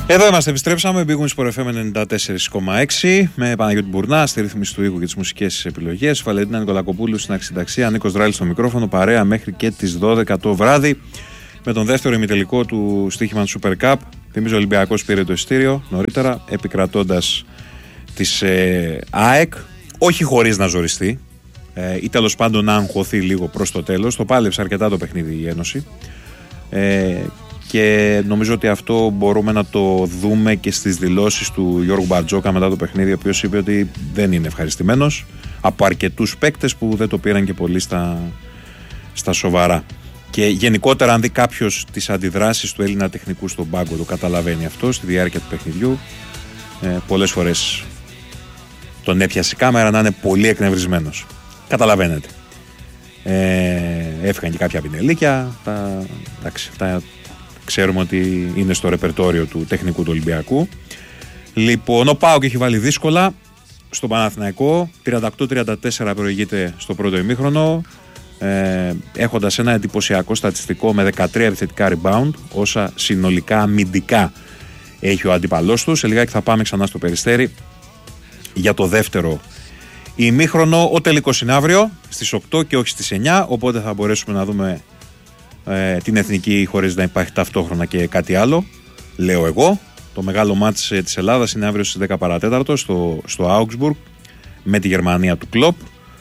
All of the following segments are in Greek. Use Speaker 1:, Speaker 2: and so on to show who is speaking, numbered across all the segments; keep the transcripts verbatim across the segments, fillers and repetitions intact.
Speaker 1: Εδώ είμαστε, επιστρέψαμε. Big Win Sport εφ εμ ενενήντα τέσσερα κόμμα έξι με Παναγιώτη Μπουρνά στη ρύθμιση του ήχου και τις μουσικές επιλογές. Βαλεντίνα Νικολακοπούλου στην αξινταξία. Νίκος Δράλης στο μικρόφωνο. Παρέα μέχρι και τις δώδεκα το βράδυ με τον δεύτερο ημιτελικό του στοίχημα του Super Cup. Θυμίζω ο Ολυμπιακός πήρε το εισιτήριο νωρίτερα, επικρατώντας της ε, ΑΕΚ. Όχι χωρίς να ζοριστεί ε, ή τέλος πάντων να αγχωθεί λίγο προς το τέλος. Το πάλεψε αρκετά το παιχνίδι η Ένωση. Ε, Και νομίζω ότι αυτό μπορούμε να το δούμε και στις δηλώσεις του Γιώργου Μπαρτζόκα μετά το παιχνίδι, ο οποίος είπε ότι δεν είναι ευχαριστημένος από αρκετούς παίκτες που δεν το πήραν και πολύ στα, στα σοβαρά. Και γενικότερα, αν δει κάποιος τις αντιδράσεις του Έλληνα τεχνικού στον πάγκο, το καταλαβαίνει αυτό στη διάρκεια του παιχνιδιού. Ε, πολλές φορές τον έπιασε η κάμερα να είναι πολύ εκνευρισμένος. Καταλαβαίνετε. Ε, έφυγαν και κάποια πινελίκια. Τα, εντάξει, αυτά ξέρουμε ότι είναι στο ρεπερτόριο του τεχνικού του Ολυμπιακού. Λοιπόν, ο ΠΑΟΚ έχει βάλει δύσκολα στον Παναθηναϊκό. τριάντα οκτώ τριάντα τέσσερα προηγείται στο πρώτο ημίχρονο, ε, έχοντας ένα εντυπωσιακό στατιστικό με δεκατρία επιθετικά rebound, όσα συνολικά αμυντικά έχει ο αντίπαλός του. Σε λιγάκι θα πάμε ξανά στο Περιστέρι για το δεύτερο ημίχρονο. Ο τελικός είναι αύριο στις οκτώ και όχι στις εννιά, οπότε θα μπορέσουμε να δούμε ε, την εθνική χωρίς να υπάρχει ταυτόχρονα και κάτι άλλο, λέω εγώ. Το μεγάλο μάτς ε, της Ελλάδας είναι αύριο στις δέκα παρά τέταρτο στο, στο Augsburg με τη Γερμανία του Κλοπ.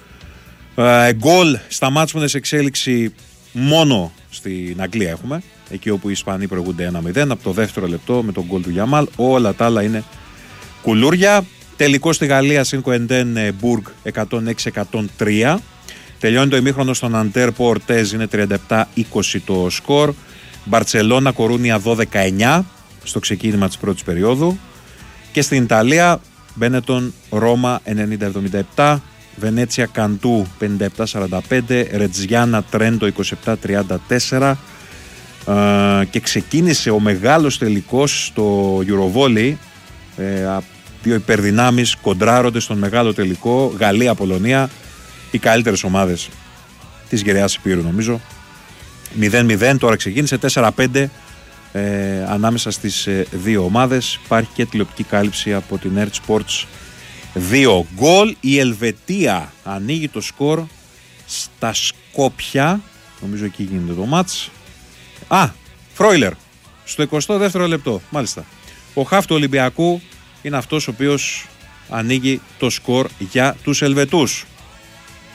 Speaker 1: Ε, γκολ στα μάτς που είναι σε εξέλιξη μόνο στην Αγγλία έχουμε, εκεί όπου οι Ισπανοί προηγούνται ένα μηδέν από το δεύτερο λεπτό με τον γκολ του Γιαμάλ. Όλα τα άλλα είναι κουλούρια. Τελικό στη Γαλλία Σινκοεντέν Μπουργκ εκατόν έξι εκατόν τρία. Τελειώνει το ημίχρονο στον Αντέρ Πορτέζ, είναι τριάντα επτά είκοσι το σκορ. Μπαρτσελώνα Κορούνια δώδεκα εννιά στο ξεκίνημα της πρώτης περίοδου. Και στην Ιταλία Μπένετον Ρώμα ενενήντα εβδομήντα επτά, Βενέτσια Καντού πενήντα επτά σαράντα πέντε, Ρετζιάννα Τρέντο είκοσι επτά τριάντα τέσσερα. Ε, και ξεκίνησε ο μεγάλος τελικός στο Eurovolley. Ε, δύο υπερδυνάμεις κοντράρονται στον μεγάλο τελικό, Γαλλία-Πολωνία, οι καλύτερες ομάδες της Γεραιάς Υπήρου νομίζω. μηδέν μηδέν, τώρα ξεκίνησε τέσσερα πέντε ε, ανάμεσα στις ε, δύο ομάδες. Υπάρχει και τηλεοπτική κάλυψη από την Earth Sports δύο γκολ. Η Ελβετία ανοίγει το σκορ στα Σκόπια, νομίζω εκεί γίνεται το μάτς. Α, Φρόιλερ στο εικοστό δεύτερο λεπτό, μάλιστα. Ο χαφ του Ολυμπιακού είναι αυτός ο οποίος ανοίγει το σκορ για τους Ελβετούς.